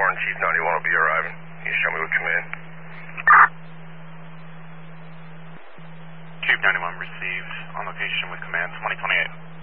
Warren, Chief 91 will be arriving. Can you show me with command? Chief 91 received on location with command 2028.